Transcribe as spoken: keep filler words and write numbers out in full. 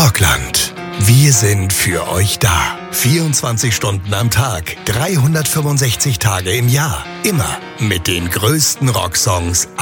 Rockland. Wir sind für euch da. vierundzwanzig Stunden am Tag, dreihundertfünfundsechzig Tage im Jahr. Immer mit den größten Rocksongs